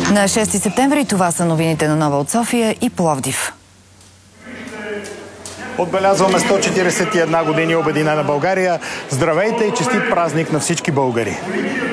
На 6 септември това са новините на Нова от София и Пловдив. Отбелязваме 141 години Обединена България. Здравейте и честит празник на всички българи!